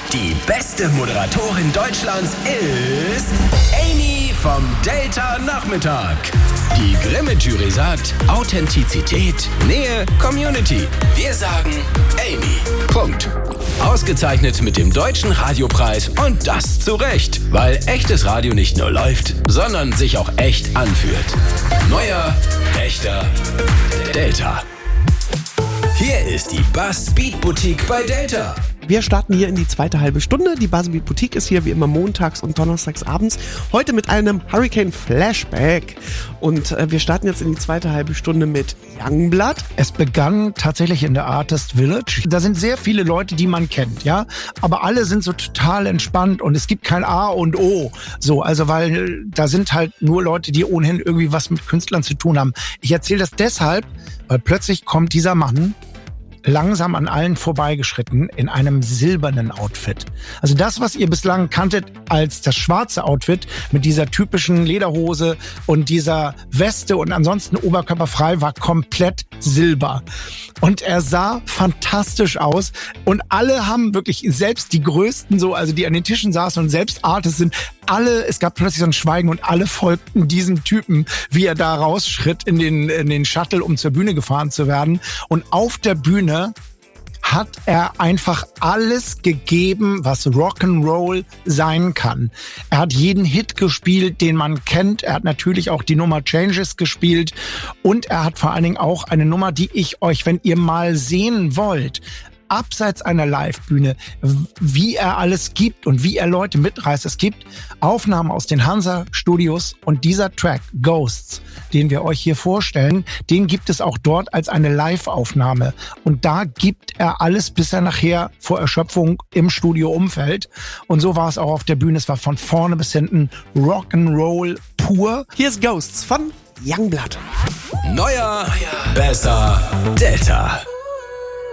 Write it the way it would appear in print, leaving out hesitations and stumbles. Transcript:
Die beste Moderatorin Deutschlands ist Amy vom Delta Nachmittag. Die Grimme-Jury sagt Authentizität, Nähe, Community. Wir sagen Amy. Punkt. Ausgezeichnet mit dem Deutschen Radiopreis und das zu Recht, weil echtes Radio nicht nur läuft, sondern sich auch echt anfühlt. Neuer, echter Delta. Hier ist die Buzz Beat Boutique bei Delta. Wir starten hier in die zweite halbe Stunde. Die Buzz Beat Boutique ist hier wie immer montags und donnerstags abends. Heute mit einem Hurricane Flashback. Und wir starten jetzt in die zweite halbe Stunde mit Youngblood. Es begann tatsächlich in der Artist Village. Da sind sehr viele Leute, die man kennt, ja. Aber alle sind so total entspannt und es gibt kein A und O. So, also weil da sind halt nur Leute, die ohnehin irgendwie was mit Künstlern zu tun haben. Ich erzähle das deshalb, weil plötzlich kommt dieser Mann langsam an allen vorbeigeschritten in einem silbernen Outfit. Also das, was ihr bislang kanntet als das schwarze Outfit mit dieser typischen Lederhose und dieser Weste und ansonsten oberkörperfrei, war komplett silber. Und er sah fantastisch aus und alle haben wirklich, selbst die Größten so, also die an den Tischen saßen und selbst Artists sind, alle, es gab plötzlich so ein Schweigen und alle folgten diesem Typen, wie er da rausschritt in den Shuttle, um zur Bühne gefahren zu werden. Und auf der Bühne hat er einfach alles gegeben, was Rock'n'Roll sein kann. Er hat jeden Hit gespielt, den man kennt. Er hat natürlich auch die Nummer Changes gespielt. Und er hat vor allen Dingen auch eine Nummer, die ich euch, wenn ihr mal sehen wollt, abseits einer Live-Bühne, wie er alles gibt und wie er Leute mitreißt. Es gibt Aufnahmen aus den Hansa-Studios und dieser Track, Ghosts, den wir euch hier vorstellen, den gibt es auch dort als eine Live-Aufnahme. Und da gibt er alles, bis er nachher vor Erschöpfung im Studio umfällt. Und so war es auch auf der Bühne. Es war von vorne bis hinten Rock'n'Roll pur. Hier ist Ghosts von Youngblood. Neuer, besser, Delta.